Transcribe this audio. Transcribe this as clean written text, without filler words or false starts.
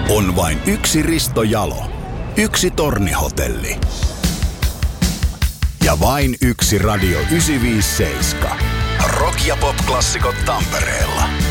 On vain yksi Risto Jalo, yksi Tornihotelli ja vain yksi Radio 957. Rock- ja pop-klassikot Tampereella.